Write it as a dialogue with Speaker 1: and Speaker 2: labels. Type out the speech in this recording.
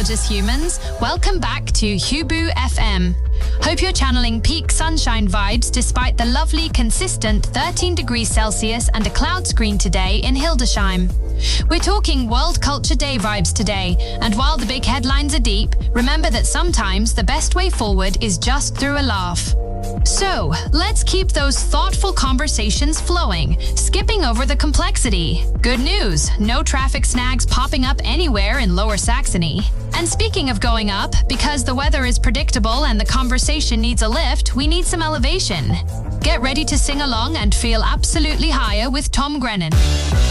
Speaker 1: gorgeous humans. Welcome back to Hubu FM. Hope you're channeling peak sunshine vibes despite the lovely, consistent 13 degrees Celsius and a cloud screen today in Hildesheim. We're talking World Culture Day vibes today, and while the big headlines are deep, remember that sometimes the best way forward is just through a laugh. So, let's keep those thoughtful conversations flowing, skipping over the complexity. Good news, no traffic snags popping up anywhere in Lower Saxony. And speaking of going up, because the weather is predictable and the conversation needs a lift, we need some elevation. Get ready to sing along and feel absolutely higher with Tom Grennan.